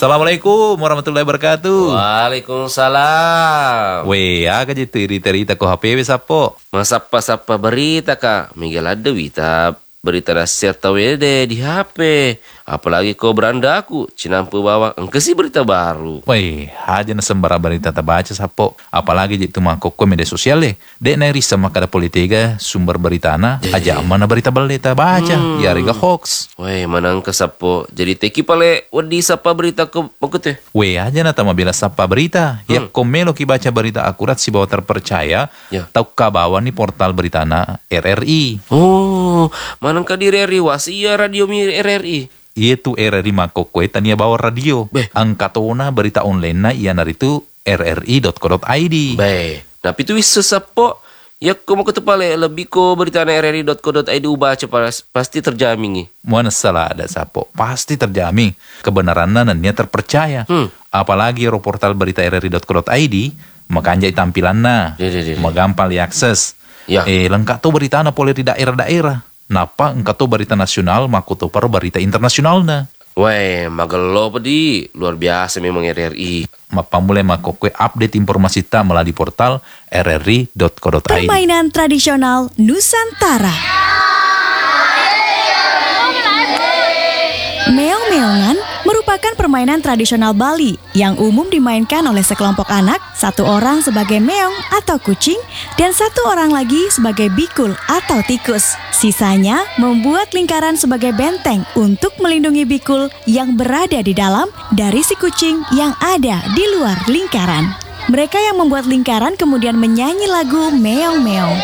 Assalamualaikum warahmatullahi wabarakatuh. Waalaikumsalam. Aga gitu cerita ko HP sapo. Masapa-sapa berita kak. Miguel ada berita nasihat tawede di HP. Apalagi kau beranda aku. Cinampu bawa engkesi berita baru. Aja na sembara berita baca sapo. Apalagi gitu mangkok ko media sosial deh. Dek na risa makada politika sumber berita na. Aja mana berita baleta baca. Yari ga hoax. Manang ke sapo. Jadi teki pale wadi sapa berita ke makute. Aja na tama bila sapa berita. Ya komelo ki baca berita akurat si bawa terpercaya. Tau kabawa ni portal berita na RRI. Oh, manang ka di RRI wasia radio mi RRI. Itu RRI makokwe tania bawa radio. Angkatona berita online na iya naritu rri.co.id. Tapi itu wis sapo. Ya ko mo ketepale lebih ko berita na rri.co.id ubaca pasti terjamin. Mana salah ada sapo. Pasti terjamin. Kebenarannya nannya terpercaya. Apalagi portal berita rri.co.id makanya tampilannya. Magampang diakses. Lengkap tuh berita na boleh di daerah-daerah. Napa engkau tuh berita nasional makuto per berita internasional na. Magelo pedi. Luar biasa memang RRI. Mapamule makokwe update informasi ta melalui portal rri.co.id. Permainan tradisional Nusantara. Meong-meongan merupakan permainan tradisional Bali yang umum dimainkan oleh sekelompok anak, satu orang sebagai meong atau kucing, dan satu orang lagi sebagai bikul atau tikus. Sisanya membuat lingkaran sebagai benteng untuk melindungi bikul yang berada di dalam dari si kucing yang ada di luar lingkaran. Mereka yang membuat lingkaran kemudian menyanyi lagu meong-meong.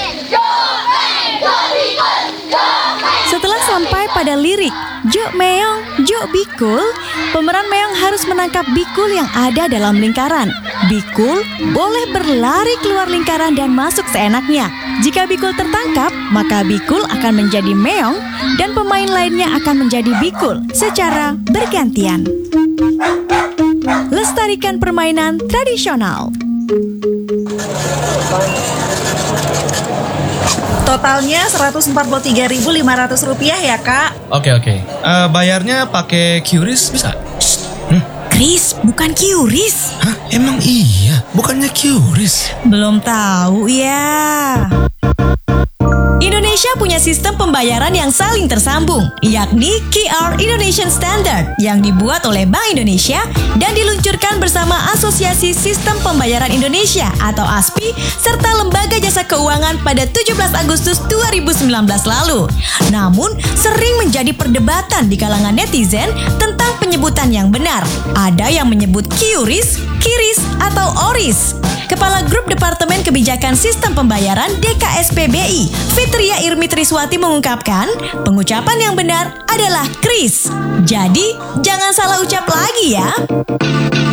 Setelah sampai pada lirik Jo meong, Jo bikul, pemeran meong harus menangkap bikul yang ada dalam lingkaran. Bikul boleh berlari keluar lingkaran dan masuk seenaknya. Jika bikul tertangkap, maka bikul akan menjadi meong dan pemain lainnya akan menjadi bikul secara bergantian. Lestarikan permainan tradisional. Totalnya Rp143.500 ya kak. Oke. Bayarnya pakai QRIS bisa? Kris, bukan QRIS. Hah? Emang iya? Bukannya QRIS? Belum tahu ya. Indonesia punya sistem pembayaran yang saling tersambung, yakni QR Indonesian Standard yang dibuat oleh Bank Indonesia dan diluncurkan bersama Asosiasi Sistem Pembayaran Indonesia atau ASPI serta Lembaga Jasa Keuangan pada 17 Agustus 2019 lalu. Namun, sering menjadi perdebatan di kalangan netizen tentang penyebutan yang benar. Ada yang menyebut QRIS, KIRIS, atau ORIS. Kepala Grup Departemen Kebijakan Sistem Pembayaran DKSPBI, Fitria Irmi Triswati mengungkapkan, pengucapan yang benar adalah KRIS. Jadi, jangan salah ucap lagi ya.